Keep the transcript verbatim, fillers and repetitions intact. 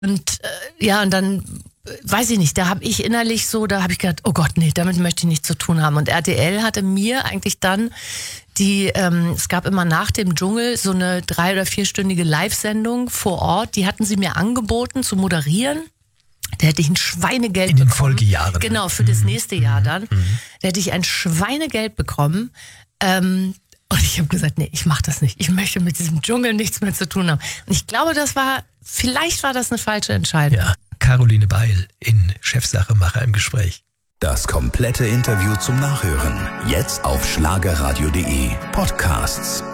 Und äh, ja, und dann, äh, weiß ich nicht, da habe ich innerlich so, da habe ich gedacht, oh Gott, nee, damit möchte ich nichts zu tun haben. Und R T L hatte mir eigentlich dann die, ähm, es gab immer nach dem Dschungel so eine drei- oder vierstündige Live-Sendung vor Ort, die hatten sie mir angeboten zu moderieren. Da hätte ich ein Schweinegeld In den bekommen. Folgejahren. Genau, für das nächste Jahr dann. Mhm. Da hätte ich ein Schweinegeld bekommen. Ähm, und ich habe gesagt, nee, ich mache das nicht. Ich möchte mit diesem Dschungel nichts mehr zu tun haben. Und ich glaube, das war, vielleicht war das eine falsche Entscheidung. Ja, Caroline Beil in Chefsache Macher im Gespräch. Das komplette Interview zum Nachhören. Jetzt auf schlagerradio punkt de Podcasts.